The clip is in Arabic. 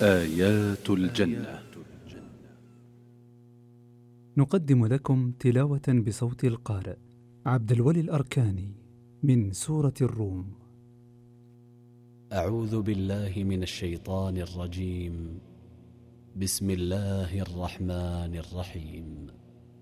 آيات الجنة. نقدم لكم تلاوة بصوت القارئ عبد الولي الأركاني من سورة الروم. أعوذ بالله من الشيطان الرجيم. بسم الله الرحمن الرحيم.